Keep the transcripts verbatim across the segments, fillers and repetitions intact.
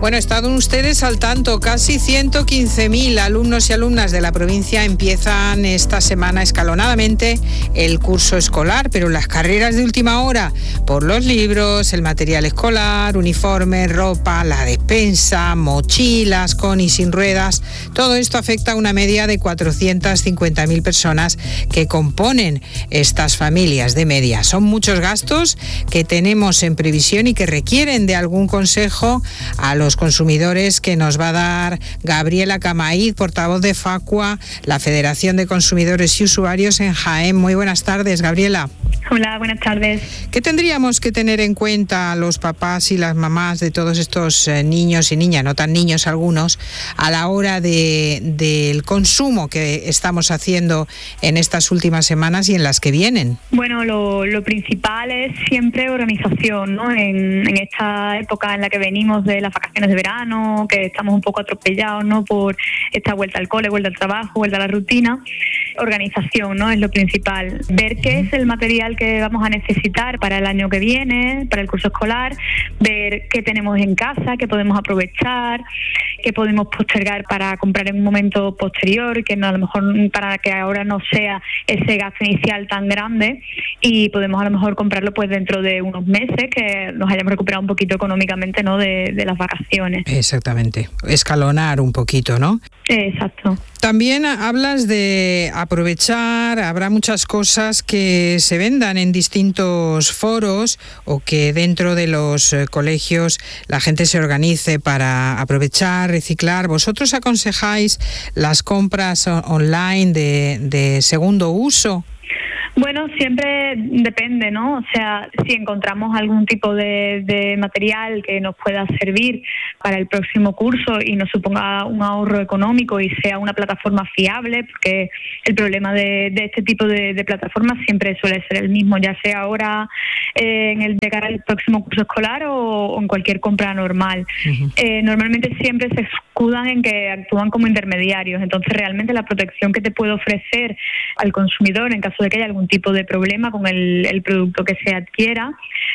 Bueno, están ustedes al tanto, casi ciento quince mil alumnos y alumnas de la provincia empiezan esta semana escalonadamente el curso escolar, pero las carreras de última hora por los libros, el material escolar, uniformes, ropa, la despensa, mochilas con y sin ruedas, todo esto afecta a una media de cuatrocientas cincuenta mil personas que componen estas familias de media. Son muchos gastos que tenemos en previsión y que requieren de algún consejo a los consumidores que nos va a dar Gabriela Camaíz, portavoz de Facua, la Federación de Consumidores y Usuarios en Jaén. Muy buenas tardes, Gabriela. Hola, buenas tardes. ¿Qué tendríamos que tener en cuenta los papás y las mamás de todos estos eh, niños y niñas, no tan niños algunos, a la hora de, del consumo que estamos haciendo en estas últimas semanas y en las que vienen? Bueno, lo, lo principal es siempre organización, ¿no? En, en esta época en la que venimos de las vacaciones de verano, que estamos un poco atropellados, ¿no? Por esta vuelta al cole, vuelta al trabajo, vuelta a la rutina. Organización, ¿no? Es lo principal. Ver qué es el material que vamos a necesitar para el año que viene, para el curso escolar, ver qué tenemos en casa, qué podemos aprovechar, qué podemos postergar para comprar en un momento posterior, que no, a lo mejor para que ahora no sea ese gasto inicial tan grande, y podemos a lo mejor comprarlo pues dentro de unos meses que nos hayamos recuperado un poquito económicamente, ¿no? de, de las vacaciones. Exactamente. Escalonar un poquito, ¿no? Exacto. También hablas de aprovechar, habrá muchas cosas que se vendan en distintos foros o que dentro de los eh, colegios la gente se organice para aprovechar, reciclar. ¿Vosotros aconsejáis las compras o- online de, de segundo uso? Bueno, siempre depende, ¿no? O sea, si encontramos algún tipo de, de material que nos pueda servir para el próximo curso y nos suponga un ahorro económico y sea una plataforma fiable, porque el problema de, de este tipo de, de plataformas siempre suele ser el mismo, ya sea ahora eh, en el de cara al próximo curso escolar o, o en cualquier compra normal. Uh-huh. Eh, normalmente siempre se escudan en que actúan como intermediarios, entonces realmente la protección que te puede ofrecer al consumidor en caso de que haya algún tipo de problema con el, el producto que se adquiera,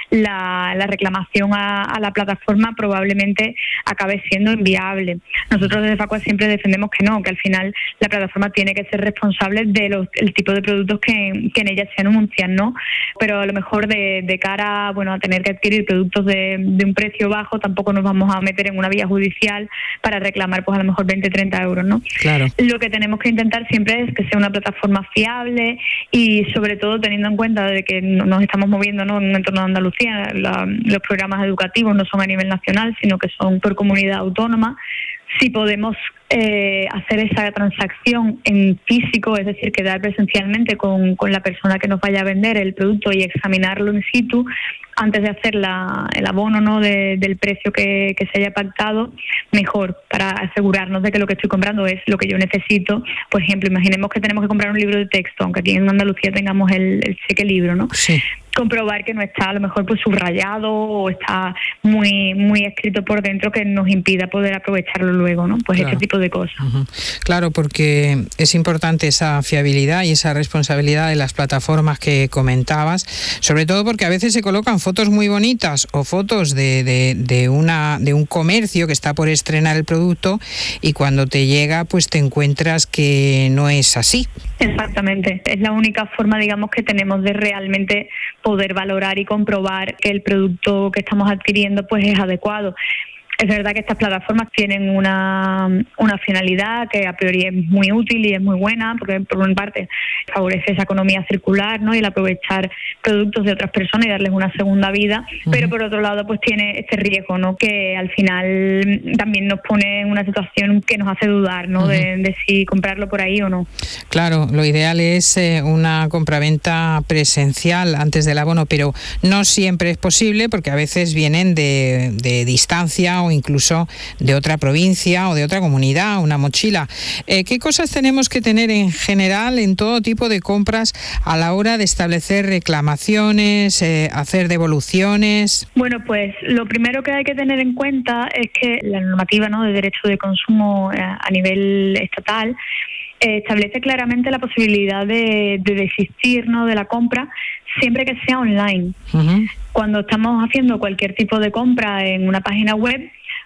la, la reclamación a, a la plataforma probablemente acabe siendo inviable. Nosotros desde Facua siempre defendemos que no, que al final la plataforma tiene que ser responsable del tipo de productos que, que en ella se anuncian, ¿no? Pero a lo mejor de, de cara bueno, a tener que adquirir productos de, de un precio bajo, tampoco nos vamos a meter en una vía judicial para reclamar pues a lo mejor veinte, treinta euros, ¿no? Claro. Lo que tenemos que intentar siempre es que sea una plataforma fiable y sobre todo teniendo en cuenta de que nos estamos moviendo, ¿no? en un entorno de Andalucía, la, los programas educativos no son a nivel nacional, sino que son por comunidad autónoma. Si podemos eh, hacer esa transacción en físico, es decir, quedar presencialmente con, con la persona que nos vaya a vender el producto y examinarlo in situ antes de hacer la, el abono, ¿no? de, del precio que, que se haya pactado, mejor, para asegurarnos de que lo que estoy comprando es lo que yo necesito. Por ejemplo, imaginemos que tenemos que comprar un libro de texto, aunque aquí en Andalucía tengamos el, el cheque libro, ¿no? Sí. Comprobar que no está a lo mejor pues subrayado o está muy muy escrito por dentro que nos impida poder aprovecharlo luego, ¿no? Pues claro. Este tipo de cosas. Uh-huh. Claro, porque es importante esa fiabilidad y esa responsabilidad de las plataformas que comentabas, sobre todo porque a veces se colocan fotos muy bonitas o fotos de, de, de una de un comercio que está por estrenar el producto y cuando te llega pues te encuentras que no es así. Exactamente, es la única forma, digamos, que tenemos de realmente poder valorar y comprobar que el producto que estamos adquiriendo pues es adecuado. Es verdad que estas plataformas tienen una, una finalidad que a priori es muy útil y es muy buena, porque por una parte favorece esa economía circular, ¿no? Y el aprovechar productos de otras personas y darles una segunda vida, uh-huh. Pero por otro lado pues tiene este riesgo, ¿no? Que al final también nos pone en una situación que nos hace dudar, ¿no? Uh-huh. de, de si comprarlo por ahí o no. Claro, lo ideal es eh, una compraventa presencial antes del abono, pero no siempre es posible porque a veces vienen de, de distancia o incluso de otra provincia o de otra comunidad, una mochila. Eh, ¿Qué cosas tenemos que tener en general en todo tipo de compras a la hora de establecer reclamaciones, eh, hacer devoluciones? Bueno, pues lo primero que hay que tener en cuenta es que la normativa, ¿no? de derecho de consumo eh, a nivel estatal eh, establece claramente la posibilidad de, de desistir, ¿no? de la compra siempre que sea online. Uh-huh. Cuando estamos haciendo cualquier tipo de compra en una página web,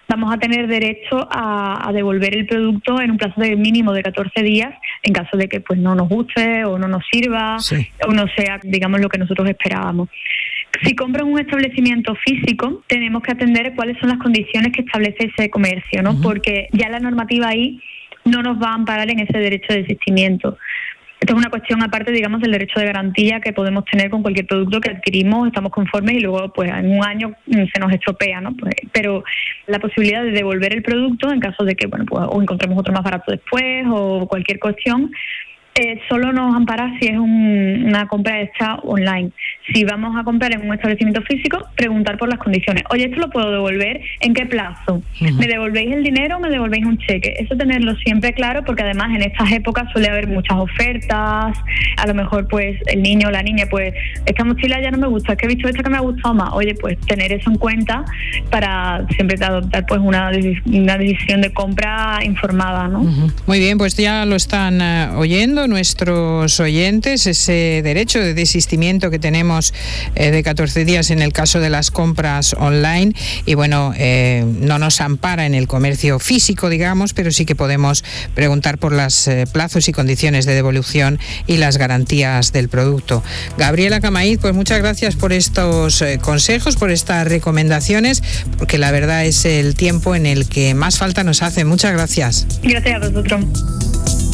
vamos a tener derecho a, a devolver el producto en un plazo de mínimo de catorce días en caso de que pues no nos guste o no nos sirva, sí, o no sea, digamos, lo que nosotros esperábamos. Si compran un establecimiento físico, tenemos que atender cuáles son las condiciones que establece ese comercio, ¿no? Uh-huh. Porque ya la normativa ahí no nos va a amparar en ese derecho de desistimiento. Esto es una cuestión aparte, digamos, del derecho de garantía que podemos tener con cualquier producto que adquirimos, estamos conformes y luego, pues, en un año se nos estropea, ¿no? Pues, pero la posibilidad de devolver el producto en caso de que, bueno, pues, o encontremos otro más barato después o cualquier cuestión, eh, solo nos ampara si es un, una compra hecha online. Si vamos a comprar en un establecimiento físico, preguntar por las condiciones. Oye, ¿esto lo puedo devolver? ¿En qué plazo? Uh-huh. ¿Me devolvéis el dinero o me devolvéis un cheque? Eso tenerlo siempre claro, porque además en estas épocas suele haber muchas ofertas. A lo mejor pues el niño o la niña, pues esta mochila ya no me gusta, es que he visto esta que me ha gustado más. Oye, pues tener eso en cuenta para siempre adoptar pues una, una decisión de compra informada, ¿no? Uh-huh. Muy bien, pues ya lo están uh, oyendo nuestros oyentes, ese derecho de desistimiento que tenemos eh, de catorce días en el caso de las compras online, y bueno, eh, no nos ampara en el comercio físico, digamos, pero sí que podemos preguntar por los eh, plazos y condiciones de devolución y las garantías del producto. Gabriela Camaíz, pues muchas gracias por estos eh, consejos, por estas recomendaciones, porque la verdad es el tiempo en el que más falta nos hace. Muchas gracias. Gracias a vosotros.